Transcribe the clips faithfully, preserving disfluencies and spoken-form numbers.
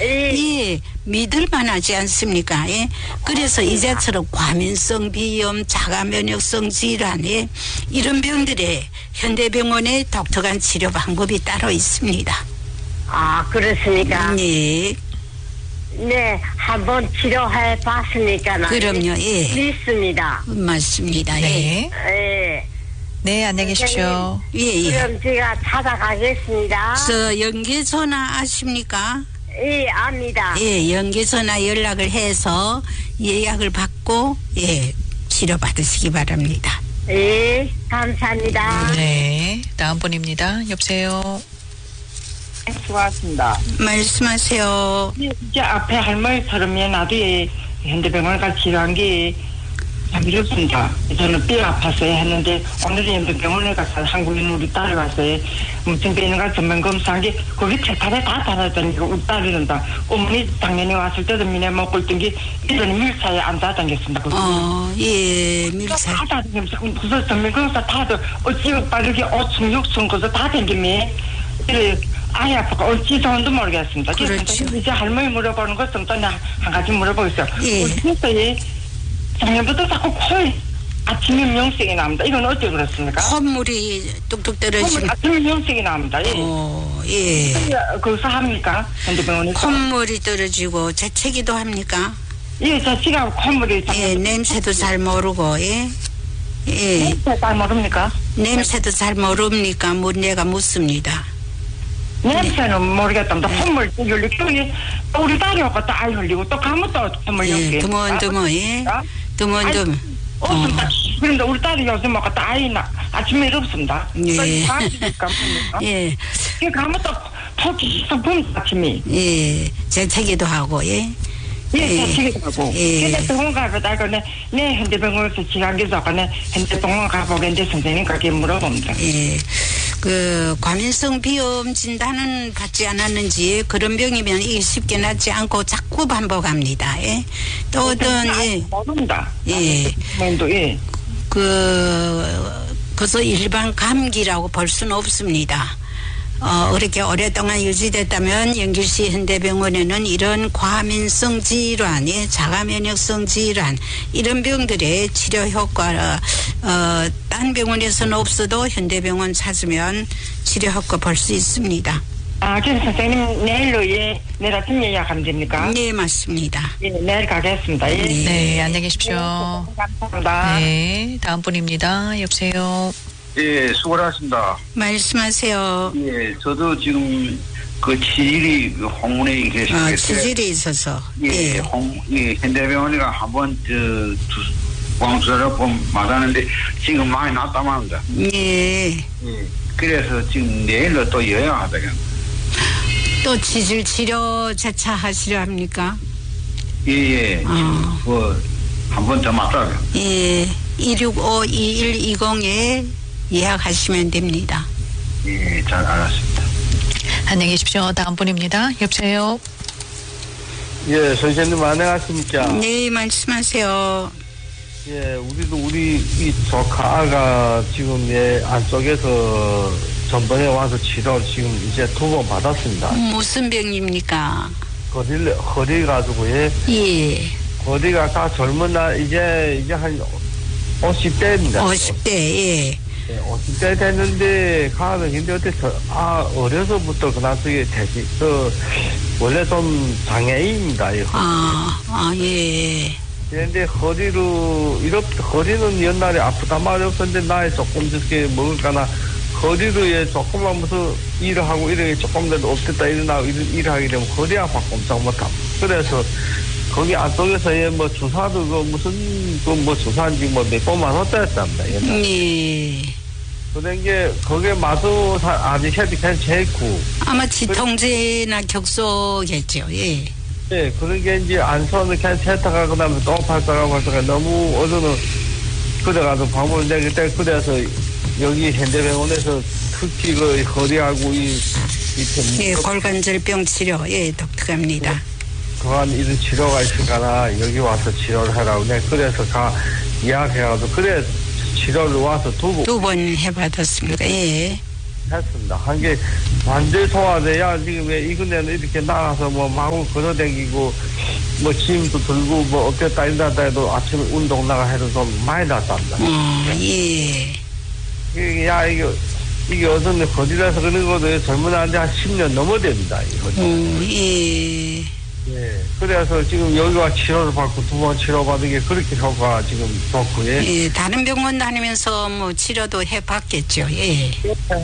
예. 예, 믿을만하지 않습니까? 예. 그래서 이제처럼 과민성 비염, 자가 면역성 질환, 예. 이런 병들에 현대병원에 독특한 치료 방법이 따로 있습니다. 아, 그렇습니까? 예. 네, 한번 치료해 봤으니까. 그럼요, 예. 믿습니다. 맞습니다. 예. 네. 예. 네, 안녕히 계십시오. 예, 예. 그럼 제가 찾아가겠습니다. 저 연계 전화 아십니까? 예, 압니다. 예, 연계 전화 연락을 해서 예약을 받고 예, 치료 받으시기 바랍니다. 예, 감사합니다. 네, 다음 분입니다. 여보세요. 수고하셨습니다. 말씀하세요. 이제 앞에 할머니처럼 나도 현대병원 가서 치료한 게 참 이렇습니다. 저는 뼈 아파서 했는데 오늘은 현대병원에 가서 한국인 우리 딸이 갔어요. 무슨 뼈인가 전면 검사한 게 거기 세탈에 다 달았다니까 우리 딸이는 다 어머니 당연히 왔을 때도 미네 먹고 있던 게 이런 밀사에 안 닿았겠습니다. 어, 예, 밀사. 다 닿았겠습니다. 그래서 전면 검사 다들 어찌 빠르게 오층 육층 그래서 다 댕기면 이래 아이 아빠가 어찌 좋은지 모르겠습니다. 그렇죠. 이제 할머니 물어보는 것은 또 한 가지 물어보겠어요. 예. 어째서 작년부터 자꾸 코에 아침에 명색이 납니다. 이건 어떻게 그렇습니까? 콧물이 뚝뚝 떨어지는. 아침에 명색이 납니다. 예. 어, 예. 거기서 합니까? 현대병원에서? 콧물이 떨어지고 재채기도 합니까? 예, 저 지가 콧물이 예, 냄새도 잘 모르고, 예. 예. 냄새 잘 모릅니까? 냄새도 잘 모릅니까? 문제가 묻습니다. 냄새는 모르겠답니다. 콧물 흘리고 우리 딸이 왔고 또 아이 흘리고 또 가면 또 콧물 예, 흘리고 드문드문, 예. 드문드문. 어. 그런데 우리 딸이 요즘 먹고 또 아이 나 아침에 이렇습니다. 예. 예. 예, 가면 또 톡이 վում 아침에. 예. 재채기도 하고, 예. 예, 재채기도 하고. 예. 근데 병원 가서 딸고 내, 내 현대병원에서 지간계서 아까 내 현대병원 가보겠는데 선생님 가게 물어봅니다. 예. 그 과민성 비염 진단은 받지 않았는지 그런 병이면 이게 쉽게 낫지 않고 자꾸 반복합니다. 예. 또 어떤 예. 모릅니다. 예. 예. 그 그래서 일반 감기라고 볼 수는 없습니다. 어, 그렇게 오랫동안 유지됐다면 영길시 현대병원에는 이런 과민성 질환, 자가면역성 질환 이런 병들의 치료 효과 어, 딴 병원에서는 없어도 현대병원 찾으면 치료 효과 볼 수 있습니다. 아, 그래서 선생님 내일로 예, 내일 아침 예약하면 됩니까? 네, 맞습니다. 예, 내일 가겠습니다. 예. 네. 네, 안녕히 계십시오. 감사합니다. 네, 다음 분입니다. 여보세요. 예, 수고하셨습니다. 말씀하세요. 예, 저도 지금 그 치질이 그 홍문에 계시는데. 아, 치질이 있어서. 예, 예. 홍, 예, 현대병원이가 한번 저, 광수를 좀 맞았는데 지금 많이 낫다고 합니다. 예. 예. 그래서 지금 내일로 또 여행하다가. 또 치질 치료 재차 하시려 합니까? 예, 예. 어. 그, 한 번 더 맞다가. 예. 이육오 이일이공에 예약하시면 됩니다. 예, 잘 알았습니다. 안녕히 계십시오. 다음 분입니다. 여보세요. 예, 선생님 안녕하십니까? 네, 말씀하세요. 예, 우리도 우리 이 조카가 지금 예 안쪽에서 전번에 와서 치료 지금 이제 두 번 받았습니다. 무슨 병입니까? 허리 허리 가지고 예, 예. 허리가 다 젊은 날 이제 이제 한 오십 대입니다. 오십 대, 예. 예, 오십 대 됐는데 가는 근데 어때 아 어려서부터 그나저기 대시 그 원래 좀 장애인입니다. 이 아, 아, 예. 그런데 허리로 이렇게 허리는 옛날에 아프다 말이 없었는데 나이 조금 적게 먹을까나 허리로 예 조금만 무슨 일을 하고 이렇게 조금이라도 없겠다 일어나고 일, 일을 하게 되면 허리 아파 꼼짝 못함. 그래서 거기 안쪽에서 예 뭐 주사도 그 무슨 그 뭐 주사인지 뭐 몇 번만 했다였답니다. 예. 그런 게 거기에 마도 아직 해도 괜찮고 아마 지통제나 격소겠죠. 예. 예, 그런 게 이제 안서는 그냥 세탁하고 그다음에 또 팔다가 팔다가 너무 어제는 그래가지고 방문을 내가 그때 그래서 여기 현대병원에서 특히 그 허리하고 이, 이 예, 골관절병 치료, 예, 독특합니다. 그한 이런 치료가 있을까나 여기 와서 치료를 하라고 내가 그래서 가 예약해가지고 그래 치료를 와서 두 번. 두 번 해받았습니다. 예. 했습니다. 한 게 완전히 소화돼야 지금 이근에는 이렇게 나가서 뭐 마구 걸어다니고 뭐 짐도 들고 뭐 어깨 딸린다 해도 아침에 운동 나가 해도 좀 많이 났답니다. 어, 예. 이게 야 이거 이게 어떤 거리라서 그런 것도 젊은 한지 한 십 년 넘어 됩니다. 이거. 어, 예. 예. 그래서 지금 여기 와 치료를 받고 두 번 치료받은 게 그렇게 효과가 지금 좋고, 예. 예, 다른 병원 다니면서 뭐 치료도 해봤겠죠. 예.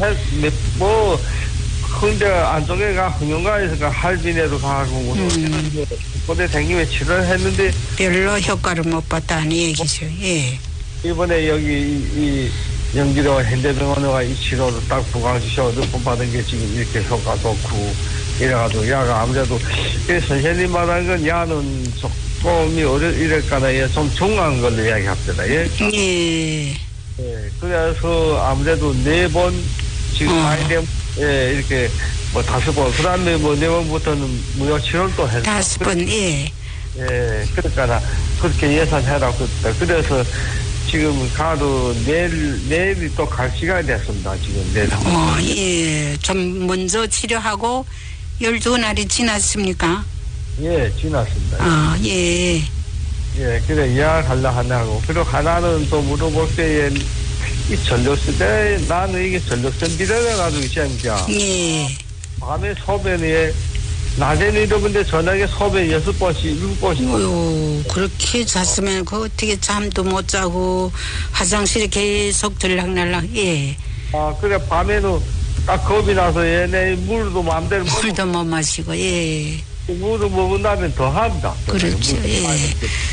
뭐, 근데 안쪽에가 흥영가에서가 할빈에도 가고, 무슨, 그때 댕기면 치료를 했는데. 별로 효과를 못 봤다는 얘기죠. 예. 이번에 여기 이, 이 영기로 현대병원에 와 이 치료를 딱 부강시켜 몇번 받은 게 지금 이렇게 효과 좋고, 이래가지고 야가 아무래도 선생님 말하는 건 야는 조금이 어려 이럴까나 좀 중요한 걸로 이야기합니다. 예. 예. 예. 그래서 아무래도 네 번 지금 어. 많이 되면 예 이렇게 뭐 다섯 번 그다음에 뭐 네 번부터는 무료 치료를 또 했어. 다섯 번. 예. 예. 그러니까 그렇게 예산해라 그랬다. 그래서 지금 가도 내일 내일이 또 갈 시간이 됐습니다. 지금 내일. 어, 예. 좀 먼저 치료하고 열두 날이 지났습니까? 예, 지났습니다. 아, 예. 예, 그래, 예약하려 하냐고. 그리고 하나는 또 물어볼 때에, 이 전력선, 때 나는 이게 전력선 비례해가지고, 시험이야. 예. 밤에 소변에, 낮에는 이러는데 저녁에 소변 여섯 번씩, 일곱 번씩. 어휴, 그렇게 잤으면 그 어떻게 잠도 못 자고 화장실에 계속 들락날락. 예. 아, 그래, 밤에는 딱 겁이 나서 얘네 물도 마음대로 먹고. 물도 못 마시고. 예. 물을 먹은다면 더 합니다. 그렇죠. 예.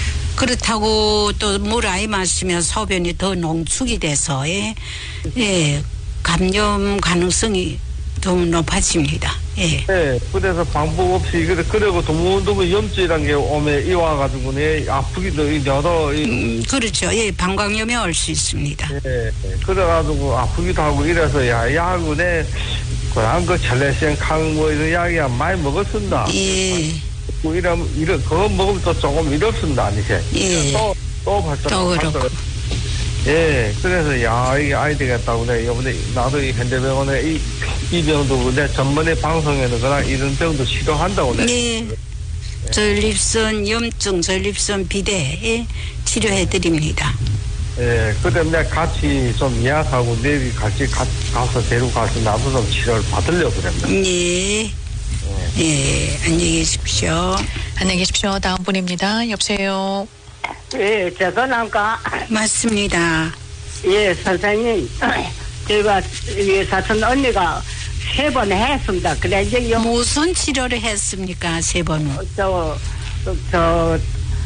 그렇다고 또 물 아이 마시면 소변이 더 농축이 돼서, 예. 예. 감염 가능성이 더 높아집니다. 예. 네, 그래서 방법 없이, 그래, 그리고 드문드문 염증이란 게 오면 이와가지고는 아프기도, 이 여러, 이. 음, 그렇죠. 예. 방광염이 올 수 있습니다. 예, 그래가지고 아프기도 하고 이래서, 야, 약은에, 그런 거 첼레센 캉, 뭐, 이런 약이야 많이 먹었습니다. 예. 뭐, 이러면, 이런, 그거 먹으면 또 조금 이렇습니다, 아니세? 예. 또, 또 발전. 또 그렇고. 예, 그래서, 야, 이게 아이 되겠다고, 내가 이번에, 나도 이 현대병원에 이, 이 병도, 내 전번에 방송에는 그냥 이런 병도 치료한다고, 내. 네. 전립선 염증, 전립선 비대, 예. 치료해드립니다. 예, 그 때문에 같이 좀 예약하고 내일 같이 가, 가서 데리고 가서 나도 좀 치료를 받으려고 그랬습니다. 예. 예, 안녕히 계십시오. 안녕히 계십시오. 다음 분입니다. 여보세요. 예, 저거남까? 맞습니다. 예, 선생님. 제가, 예, 사촌 언니가 세 번 했습니다. 그래, 이제 요, 무슨 치료를 했습니까, 세 번은? 저, 저, 저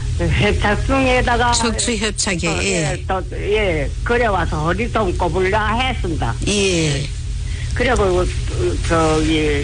협착증에다가. 척추협착에, 어, 예. 또, 예, 그래 와서 허리 좀 꼽으려 했습니다. 예. 그리고, 저기,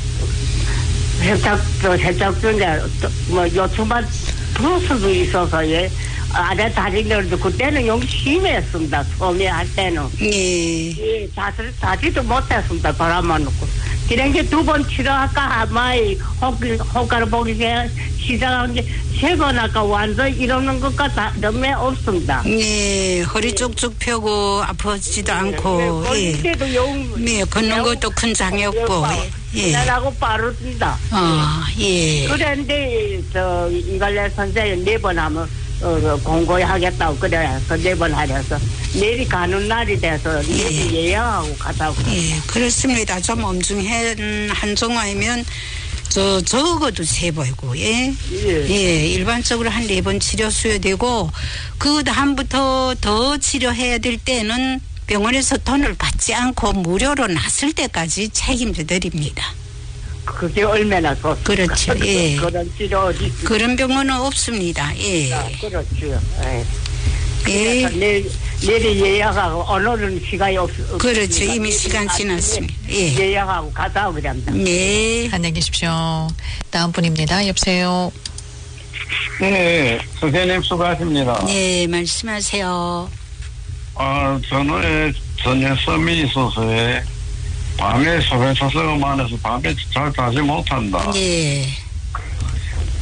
협착, 저, 협착증에, 뭐, 요즘만 플러스도 있어서, 예, 아래 다리들도 그때는 좀 심했습니다. 처음에 할 때는. 예. 예, 자지, 자지도 못했습니다. 바람만 놓고. 그런 게 두 번 치료할까, 아마이, 효과를 보기 시작한 게 세 번 아까 완전 이러는 것과 다, 너무 없습니다. 예, 허리 쭉쭉 펴고 아프지도 않고, 예. 그때도 용. 예, 걷는 것도 큰 장애 없고, 예. 나라고 빠릅니다. 어, 예. 그런데, 저, 이갈래 선생님 네 번 하면, 어, 공고하겠다고 그래서 네 번 하려서 내일이 가는 날이 돼서 내일 예. 예약하고 가자고. 예, 그렇습니다. 좀 엄중한 한정화이면 저 적어도 세 번이고, 예, 예. 예, 일반적으로 한 네 번 치료 수요되고 그 다음부터 더 치료해야 될 때는 병원에서 돈을 받지 않고 무료로 놨을 때까지 책임져 드립니다. 그게 얼마나 좋습니까? 그렇죠, 예. 그런 치료 어디 있습니까? 그런 병원은 없습니다. 예, 아, 그렇죠. 예. 예. 그래서 내일, 내일 예약하고 오늘은 시간이 없. 그렇죠. 없으니까 이미 내일 시간 아침에 지났습니다. 예. 예약하고 가자고 그럽니다. 네. 안녕히 계십시오. 다음 분입니다. 여보세요. 네, 선생님 수고하십니다. 네, 말씀하세요. 아, 저는 전염성이 있어서 밤에 소변 차서가 많아서 밤에 잘 자지 못한다. 예.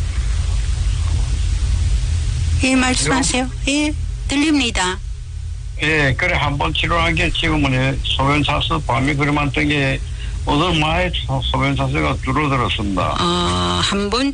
예, 말씀하세요. 예, 들립니다. 예, 그래 한 번 치료한 게 지금은 소변차수 밤에 그래 많던 게 오늘 많이 소변차수가 줄어들었습니다. 어, 한 번